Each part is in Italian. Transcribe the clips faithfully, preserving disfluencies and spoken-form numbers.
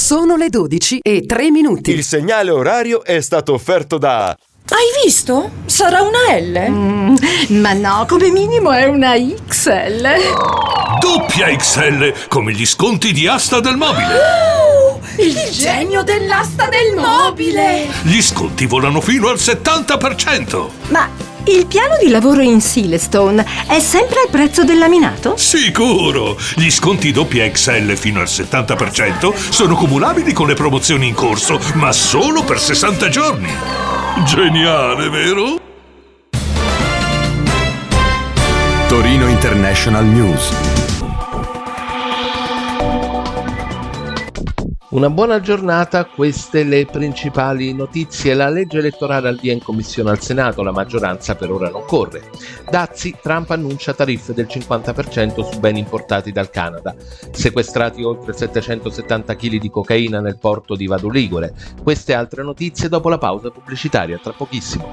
Sono le dodici e tre minuti. Il segnale orario è stato offerto da... Hai visto? Sarà una L? Mm, ma no, come minimo è una X L. Doppia X L, come gli sconti di Asta del Mobile. Oh, il, il genio dell'asta del mobile. Gli sconti volano fino al settanta per cento. Ma il piano di lavoro in Silestone è sempre al prezzo del laminato? Sicuro! Gli sconti doppia X L fino al settanta per cento sono cumulabili con le promozioni in corso, ma solo per sessanta giorni. Geniale, vero? Torino International News. Una buona giornata, queste le principali notizie. La legge elettorale al via in commissione al Senato, la maggioranza per ora non corre. Dazi, Trump annuncia tariffe del cinquanta per cento su beni importati dal Canada. Sequestrati oltre settecentosettanta chili di cocaina nel porto di Vado Ligure. Queste e altre notizie dopo la pausa pubblicitaria, tra pochissimo.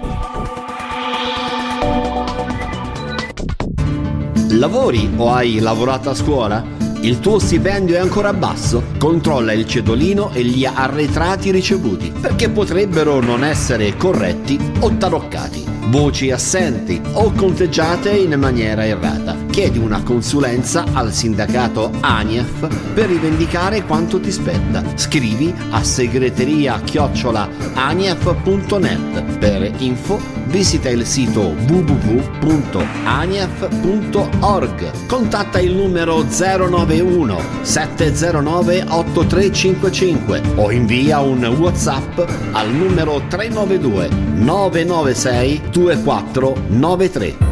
Lavori o hai lavorato a scuola? Il tuo stipendio è ancora basso? Controlla il cedolino e gli arretrati ricevuti, perché potrebbero non essere corretti o taroccati, voci assenti o conteggiate in maniera errata. Chiedi una consulenza al sindacato ANIEF per rivendicare quanto ti spetta. Scrivi a segreteria chiocciola anief punto net. Per info visita il sito w w w punto anief punto org. Contatta il numero zero nove uno sette zero nove otto tre cinque cinque o invia un WhatsApp al numero tre nove due nove nove sei due quattro nove tre.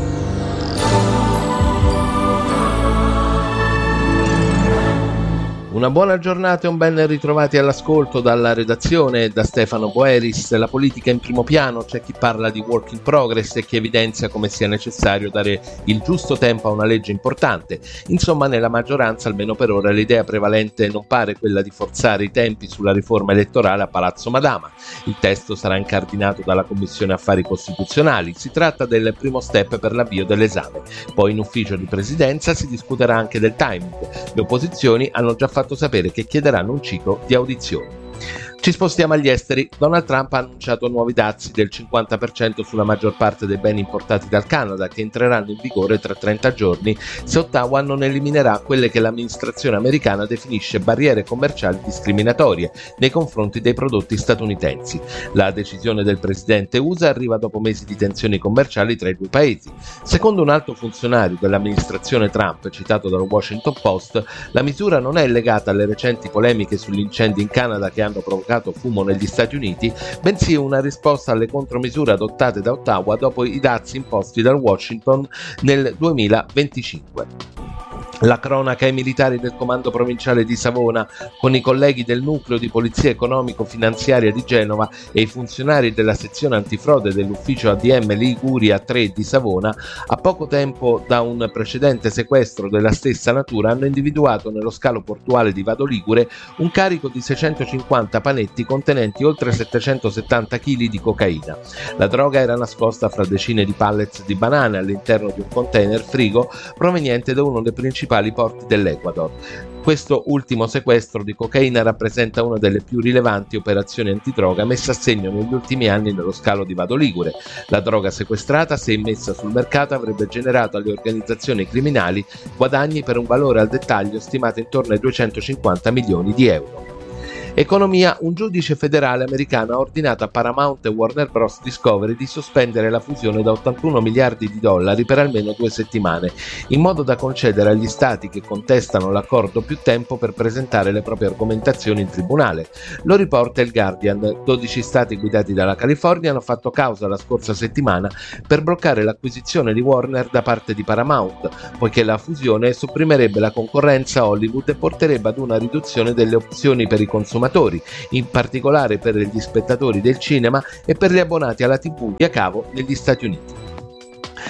Una buona giornata e un ben ritrovati all'ascolto dalla redazione e da Stefano Boeris. La politica in primo piano, c'è chi parla di work in progress e chi evidenzia come sia necessario dare il giusto tempo a una legge importante. Insomma, nella maggioranza, almeno per ora, l'idea prevalente non pare quella di forzare i tempi sulla riforma elettorale a Palazzo Madama. Il testo sarà incardinato dalla Commissione Affari Costituzionali. Si tratta del primo step per l'avvio dell'esame. Poi in ufficio di presidenza si discuterà anche del timing. Le opposizioni hanno già fatto sapere che chiederanno un ciclo di audizioni. Ci spostiamo agli esteri. Donald Trump ha annunciato nuovi dazi del cinquanta per cento sulla maggior parte dei beni importati dal Canada, che entreranno in vigore tra trenta giorni se Ottawa non eliminerà quelle che l'amministrazione americana definisce barriere commerciali discriminatorie nei confronti dei prodotti statunitensi. La decisione del presidente U S A arriva dopo mesi di tensioni commerciali tra i due paesi. Secondo un alto funzionario dell'amministrazione Trump, citato dal Washington Post, la misura non è legata alle recenti polemiche sugli incendi in Canada che hanno provocato fumo negli Stati Uniti, bensì una risposta alle contromisure adottate da Ottawa dopo i dazi imposti dal Washington nel duemilaventicinque. La cronaca ai militari del comando provinciale di Savona, con i colleghi del nucleo di polizia economico-finanziaria di Genova e i funzionari della sezione antifrode dell'ufficio A D M Liguria tre di Savona, a poco tempo da un precedente sequestro della stessa natura, hanno individuato nello scalo portuale di Vado Ligure un carico di seicentocinquanta panetti contenenti oltre settecentosettanta chili di cocaina. La droga era nascosta fra decine di pallets di banane all'interno di un container frigo proveniente da uno dei principali porti dell'Ecuador. Questo ultimo sequestro di cocaina rappresenta una delle più rilevanti operazioni antidroga messe a segno negli ultimi anni nello scalo di Vado Ligure. La droga sequestrata, se immessa sul mercato, avrebbe generato alle organizzazioni criminali guadagni per un valore al dettaglio stimato intorno ai duecentocinquanta milioni di euro. Economia. Un giudice federale americano ha ordinato a Paramount e Warner Bros. Discovery di sospendere la fusione da ottantuno miliardi di dollari per almeno due settimane, in modo da concedere agli stati che contestano l'accordo più tempo per presentare le proprie argomentazioni in tribunale. Lo riporta il Guardian. dodici stati guidati dalla California hanno fatto causa la scorsa settimana per bloccare l'acquisizione di Warner da parte di Paramount, poiché la fusione sopprimerebbe la concorrenza a Hollywood e porterebbe ad una riduzione delle opzioni per i consumatori, in particolare per gli spettatori del cinema e per gli abbonati alla tivù a cavo negli Stati Uniti.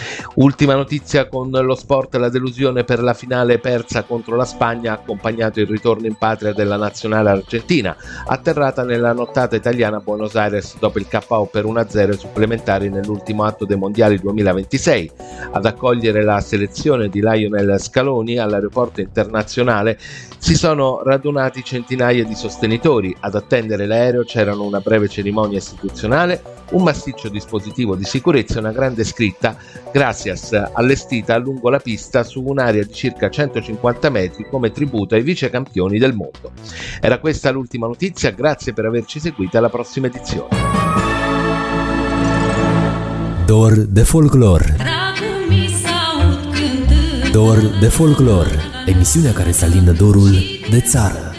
Ultima notizia con lo sport, la delusione per la finale persa contro la Spagna ha accompagnato il ritorno in patria della nazionale argentina, atterrata nella nottata italiana a Buenos Aires dopo il K O per uno a zero supplementari nell'ultimo atto dei mondiali duemilaventisei. Ad accogliere la selezione di Lionel Scaloni all'aeroporto internazionale si sono radunati centinaia di sostenitori. Ad attendere l'aereo c'erano una breve cerimonia istituzionale, un massiccio dispositivo di sicurezza e una grande scritta "Gracias", allestita lungo la pista su un'area di circa centocinquanta metri come tributo ai vice campioni del mondo. Era questa l'ultima notizia, grazie per averci seguito, alla prossima edizione. Dor de folclor. Dor de folclor, emisiunea care să alindă dorul de țară.